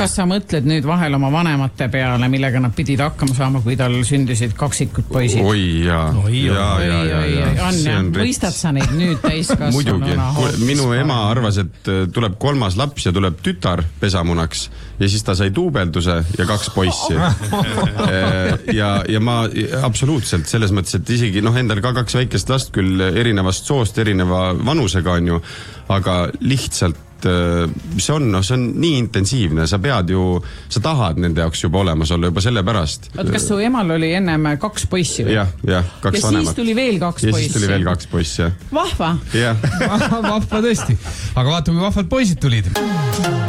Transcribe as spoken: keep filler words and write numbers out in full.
kas sa mõtled nüüd vahel oma vanemate peale, millega nad pidid hakkama saama, kui tal sündisid kaksikud poisid? Oi, jaa. Oi, oi, oi, oi. Anja, mõistad sa neid nüüd täiskasvanuna? Muidugi. Minu ema arvas, et tuleb kolmas laps ja tuleb tütar pesamunaks ja siis ta sai duubelduse ja kaks poissi. ja, ja ma absoluutselt selles mõttes, et isegi noh, endal ka kaks väikest last küll erinevast soost, erineva vanusega on ju, aga lihtsalt see on, no, see on nii intensiivne, sa pead ju, sa tahad nende jaoks juba olemas olla juba selle pärast. Oot, kas su emal oli ennem kaks poissi? Jah, jah, kaks ja vanemat. Ja siis tuli veel kaks ja poissi? Ja siis tuli veel kaks poissi, jah. Vahva? Jah. Vahva tõesti. Aga vaata, kui vahvad poisid tulid.